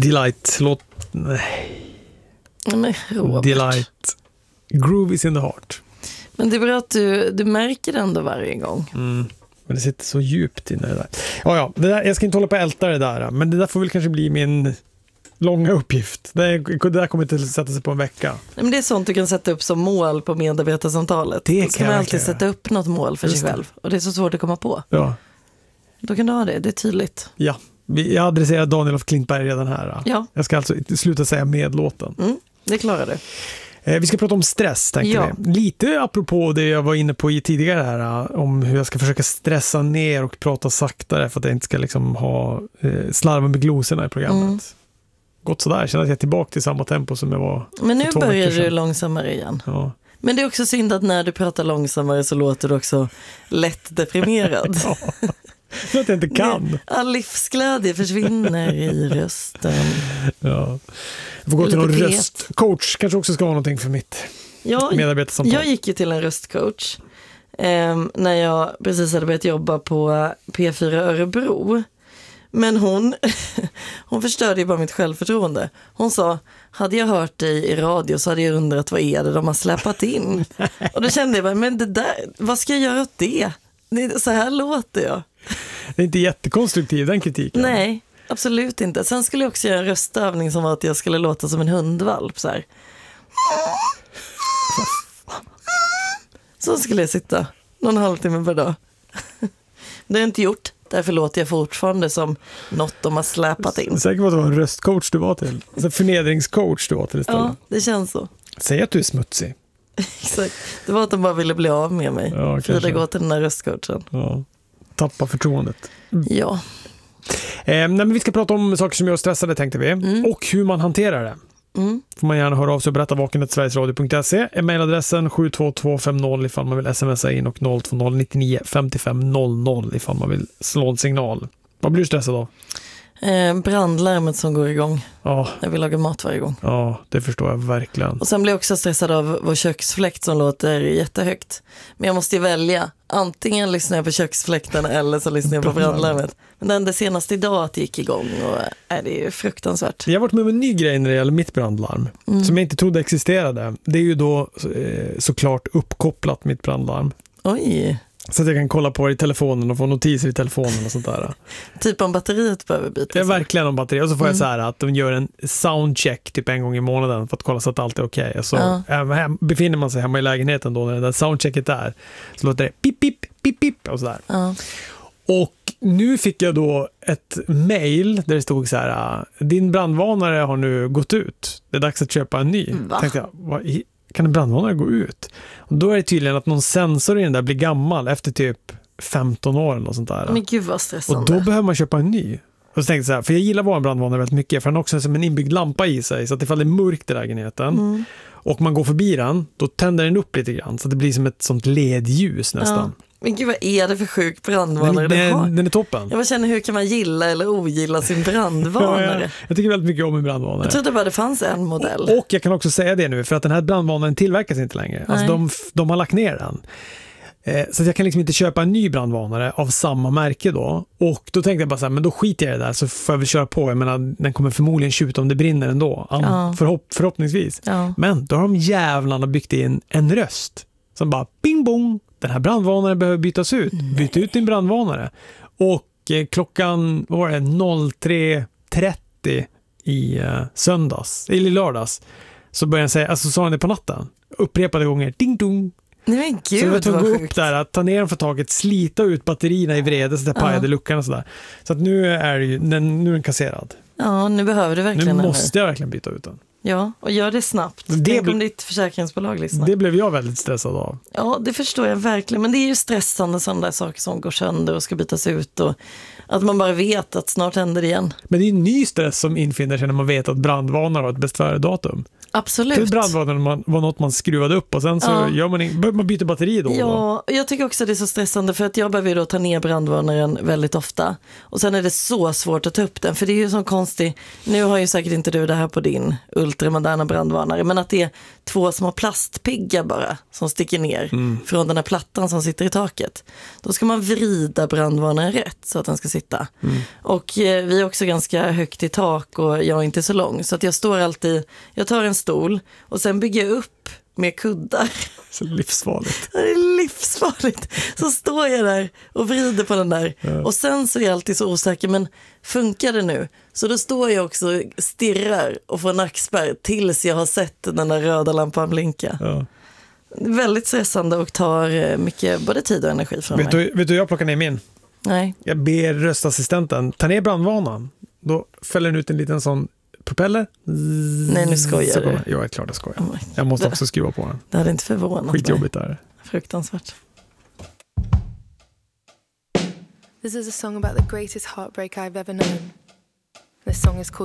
Delight. Låt... Nej. Men Robert. Delight. Groove is in the heart. Men det är bra att du märker det ändå varje gång. Men det sitter så djupt inne det där. Ja, det där, jag ska inte hålla på att älta det där. Men det där får väl kanske bli min långa uppgift. Det där kommer inte sätta sig på en vecka. Men det är sånt du kan sätta upp som mål på medarbetarsamtalet. Då ska man alltid sätta upp något mål för sig själv. Och det är så svårt att komma på. Ja. Då kan du ha det är tydligt. Ja, jag adresserar Daniel af Klintberg redan här. Ja. Jag ska alltså sluta säga medlåten. Det klarar du. Vi ska prata om stress, tänkte vi. Lite apropå det jag var inne på tidigare här, om hur jag ska försöka stressa ner och prata saktare för att jag inte ska liksom ha slarva med glosorna i programmet. Gått sådär, jag känner att jag är tillbaka till samma tempo som jag var. Men nu börjar du långsammare igen. Ja. Men det är också synd att när du pratar långsammare så låter du också lätt deprimerad. Ja. Så att jag inte kan. All livsglädje försvinner i rösten. Ja. Jag får gå till någon röstcoach. Kanske också ska ha någonting för mitt medarbetarsamtal. Jag gick ju till en röstcoach när jag precis hade börjat jobba på P4 Örebro. Men hon förstörde ju bara mitt självförtroende. Hon sa, hade jag hört dig i radio så hade jag undrat vad är det de har släppat in. Och då kände jag bara, men det där, vad ska jag göra åt det? Så här låter jag. Det är inte jättekonstruktiv den kritiken. Nej, absolut inte. Sen skulle jag också göra en röstövning som var att jag skulle låta som en hundvalp så här. Så skulle jag sitta någon halvtimme per dag. Det har jag inte gjort. Därför låter jag fortfarande som något de har släpat in. Säkert var det var en röstcoach du var till. Alltså förnedringscoach du var till istället. Ja, det känns så. Säg att du är smutsig. Exakt. Det var att de bara ville bli av med mig. Ja, Frida går till den där röstcoachen. Ja. Tappa förtroendet. Ja. Men vi ska prata om saker som gör oss stressade, tänkte vi. Och hur man hanterar det. Får man gärna höra av sig och berätta vaken@sverigesradio.se. Mailadressen 72250 ifall man vill smsa in och 020 99 55 00 ifall man vill slå en signal. Vad blir du stressad av? Brandlarmet som går igång. Ja. Jag vill laga mat varje gång. Ja, det förstår jag verkligen. Och sen blir jag också stressad av vår köksfläkt som låter jättehögt. Men jag måste ju välja. Antingen lyssnar jag på köksfläkten eller så lyssnar jag på brandlarmet. Men den senaste idag att det gick igång och det är ju fruktansvärt. Jag har varit med om en ny grej när det gäller mitt brandlarm som jag inte trodde existerade. Det är ju då såklart uppkopplat mitt brandlarm. Oj. Så att jag kan kolla på det i telefonen och få notiser i telefonen och sånt där. Typ om batteriet behöver bytas. Det är verkligen om batteriet. Och så får jag så här att de gör en soundcheck typ en gång i månaden för att kolla så att allt är okej. Så befinner man sig hemma i lägenheten då när den där soundchecket är så låter det pip, pip, pip, pip och sådär. Och nu fick jag då ett mejl där det stod så här: din brandvarnare har nu gått ut. Det är dags att köpa en ny. Tänkte jag, kan en brandvarnare gå ut? Och då är det tydligen att någon sensor i den där blir gammal efter typ 15 år eller något sånt där. Men gud vad stressande. Och då behöver man köpa en ny. Och så tänkte jag så här, för jag gillar vår brandvarnare väldigt mycket, för den har också som en inbyggd lampa i sig, så att ifall det är mörkt i lägenheten och man går förbi den, då tänder den upp lite grann, så att det blir som ett sånt ledljus nästan. Men gud, vad är det för sjuk brandvarnare du har? Den är toppen. Jag bara känner, hur kan man gilla eller ogilla sin brandvarnare? Jag tycker väldigt mycket om en brandvarnare. Jag trodde bara det fanns en modell. Och jag kan också säga det nu, för att den här brandvarnaren tillverkas inte längre. Alltså de har lagt ner den. Så att jag kan liksom inte köpa en ny brandvarnare av samma märke då. Och då tänkte jag bara så här, men då skiter jag i det där, så får jag väl köra på. Jag menar, den kommer förmodligen tjuta om det brinner ändå. Förhoppningsvis. Ja. Men då har de jävlarna byggt in en röst som bara bing bong. Den här brandvarnaren behöver bytas ut. Byt ut din brandvarnare. Och klockan, vad var det, 03.30 i söndags, eller lördags, så började jag säga, alltså sa han det på natten. Upprepade gånger, ding dong. Nej men gud, så jag var gå upp där, att ta ner den för taget, slita ut batterierna i vrede så att det pajade luckan och sådär. Så att nu är den kasserad. Ja, nu behöver du verkligen. Nu måste jag verkligen byta ut den. Ja, och gör det snabbt. Tänk om ditt försäkringsbolag lyssnar. Det blev jag väldigt stressad av. Ja, det förstår jag verkligen. Men det är ju stressande sådana där saker som går sönder och ska bytas ut. Och att man bara vet att snart händer det igen. Men det är en ny stress som infinner sig när man vet att brandvarnare har ett bäst före-datum. Absolut. Brandvarnaren var något man skruvade upp och sen så gör man byter batteri då. Ja, jag tycker också att det är så stressande, för att jag behöver då ta ner brandvarnaren väldigt ofta. Och sen är det så svårt att ta upp den, för det är ju så konstigt. Nu har ju säkert inte du det här på din ultramoderna brandvarnare, men att det är 2 små plastpiggar bara som sticker ner från den här plattan som sitter i taket. Då ska man vrida brandvarnaren rätt så att den ska sitta. Och vi är också ganska högt i tak och jag är inte så lång, så att jag tar en stol och sen bygger jag upp med kuddar. Så livsfarligt. Det är livsfarligt. Så står jag där och vrider på den där. Och sen så är jag alltid så osäker, men funkar det nu? Så då står jag också och stirrar och får nackspärr tills jag har sett den där röda lampan blinka. Ja. Väldigt stressande och tar mycket både tid och energi från mig. Vet du jag plockar ner min? Nej. Jag ber röstassistenten ta ner brandvarnaren. Då fäller den ut en liten sån propeller. Nej, nu skojar du. Jag är klart jag skojar. Jag måste också skruva på den. Det hade inte förvånat Skitjobbigt där. Fruktansvärt. This is a song about the greatest heartbreak I've ever known. This song is called